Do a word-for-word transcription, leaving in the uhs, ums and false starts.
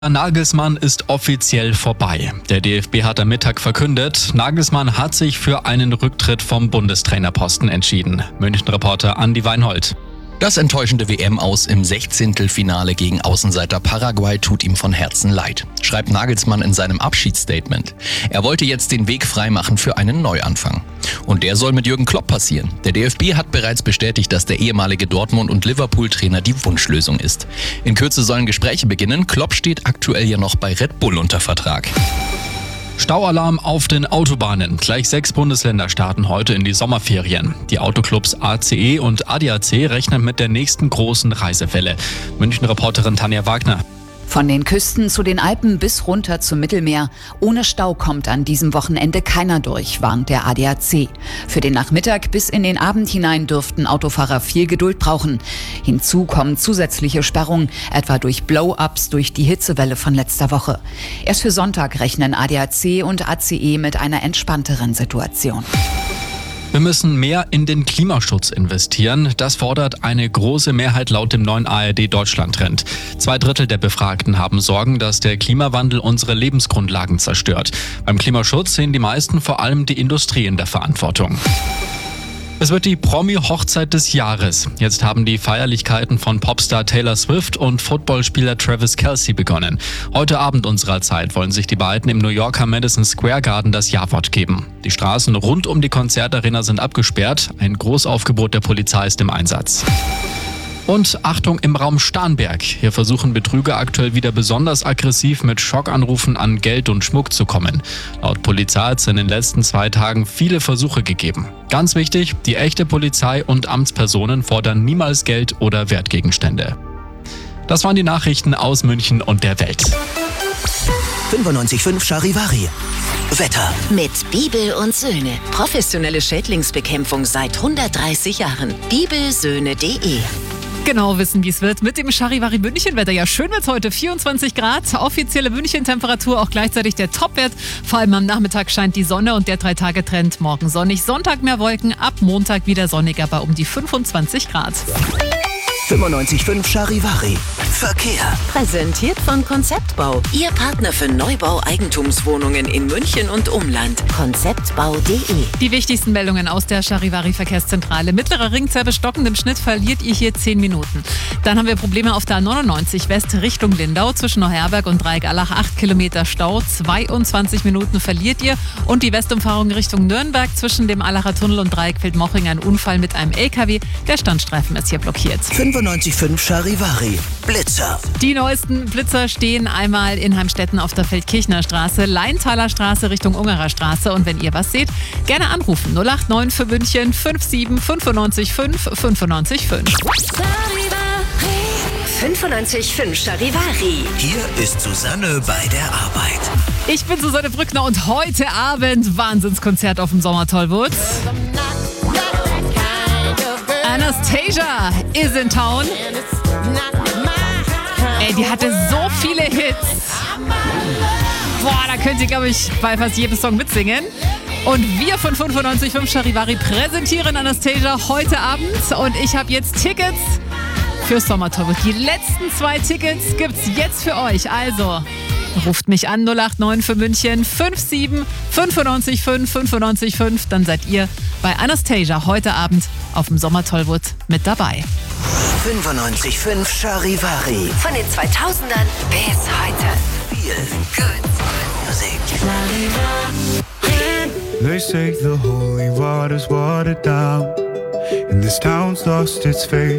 Nagelsmann ist offiziell vorbei. Der D F B hat am Mittag verkündet, Nagelsmann hat sich für einen Rücktritt vom Bundestrainerposten entschieden. München-Reporter Andi Weinhold. Das enttäuschende W M-Aus im Sechzehntelfinale gegen Außenseiter Paraguay tut ihm von Herzen leid, schreibt Nagelsmann in seinem Abschiedsstatement. Er wollte jetzt den Weg freimachen für einen Neuanfang. Und der soll mit Jürgen Klopp passieren. Der D F B hat bereits bestätigt, dass der ehemalige Dortmund- und Liverpool-Trainer die Wunschlösung ist. In Kürze sollen Gespräche beginnen. Klopp steht aktuell ja noch bei Red Bull unter Vertrag. Staualarm auf den Autobahnen. Gleich sechs Bundesländer starten heute in die Sommerferien. Die Autoclubs A C E und A D A C rechnen mit der nächsten großen Reisewelle. München-Reporterin Tanja Wagner. Von den Küsten zu den Alpen bis runter zum Mittelmeer. Ohne Stau kommt an diesem Wochenende keiner durch, warnt der A D A C. Für den Nachmittag bis in den Abend hinein dürften Autofahrer viel Geduld brauchen. Hinzu kommen zusätzliche Sperrungen, etwa durch Blow-ups durch die Hitzewelle von letzter Woche. Erst für Sonntag rechnen A D A C und A C E mit einer entspannteren Situation. Wir müssen mehr in den Klimaschutz investieren. Das fordert eine große Mehrheit laut dem neuen A R D-Deutschland-Trend. Zwei Drittel der Befragten haben Sorgen, dass der Klimawandel unsere Lebensgrundlagen zerstört. Beim Klimaschutz sehen die meisten vor allem die Industrie in der Verantwortung. Es wird die Promi-Hochzeit des Jahres. Jetzt haben die Feierlichkeiten von Popstar Taylor Swift und Footballspieler Travis Kelce begonnen. Heute Abend unserer Zeit wollen sich die beiden im New Yorker Madison Square Garden das Ja-Wort geben. Die Straßen rund um die Konzertarena sind abgesperrt. Ein Großaufgebot der Polizei ist im Einsatz. Und Achtung im Raum Starnberg. Hier versuchen Betrüger aktuell wieder besonders aggressiv mit Schockanrufen an Geld und Schmuck zu kommen. Laut Polizei hat es in den letzten zwei Tagen viele Versuche gegeben. Ganz wichtig, die echte Polizei und Amtspersonen fordern niemals Geld oder Wertgegenstände. Das waren die Nachrichten aus München und der Welt. fünfundneunzig Komma fünf Charivari. Wetter. Mit Bibel und Söhne. Professionelle Schädlingsbekämpfung seit hundertdreißig Jahren. bibelsöhne punkt de. Genau wissen, wie es wird mit dem Charivari München-Wetter. Ja, schön wird's heute, vierundzwanzig Grad, offizielle München-Temperatur, auch gleichzeitig der Topwert. Vor allem am Nachmittag scheint die Sonne und der Drei-Tage-Trend. Morgen sonnig, Sonntag mehr Wolken, ab Montag wieder sonnig, aber um die fünfundzwanzig Grad. fünfundneunzig Komma fünf Charivari. Verkehr. Präsentiert von Konzeptbau. Ihr Partner für Neubau-Eigentumswohnungen in München und Umland. konzeptbau punkt de. Die wichtigsten Meldungen aus der Charivari Verkehrszentrale. Mittlerer Ringzerbe stockend, im Schnitt verliert ihr hier zehn Minuten. Dann haben wir Probleme auf der A neunundneunzig West Richtung Lindau. Zwischen Neuherberg und Dreieckallach acht Kilometer Stau. zweiundzwanzig Minuten verliert ihr. Und die Westumfahrung Richtung Nürnberg. Zwischen dem Allacher Tunnel und Dreieckfeld-Moching ein Unfall mit einem L K W. Der Standstreifen ist hier blockiert. fünfundneunzig Komma fünf Charivari. Blitzer. Die neuesten Blitzer stehen einmal in Heimstetten auf der Feldkirchner Straße, Leintaler Straße Richtung Ungerer Straße. Und wenn ihr was seht, gerne anrufen. null acht neun für München fünf sieben fünfundneunzig fünf fünfundneunzig fünf. fünfundneunzig Komma fünf Charivari. Hier ist Susanne bei der Arbeit. Ich bin Susanne Brückner und heute Abend Wahnsinnskonzert auf dem Sommertollwood. Anastasia is in town. Ey, die hatte so viele Hits. Boah, da könnt ihr, glaube ich, bei fast jedem Song mitsingen. Und wir von fünfundneunzig Komma fünf Charivari präsentieren Anastasia heute Abend. Und ich habe jetzt Tickets fürs Sommertollwood. Die letzten zwei Tickets gibt's jetzt für euch. Also ruft mich an, null acht neun für München fünf sieben fünfundneunzig fünf fünfundneunzig fünf. Dann seid ihr bei Anastasia heute Abend auf dem Sommertollwood mit dabei. fünfundneunzig Komma fünf Charivari. Von den zweitausendern bis heute. Viel good Musik. They say the holy water's watered down, and this town's lost its faith.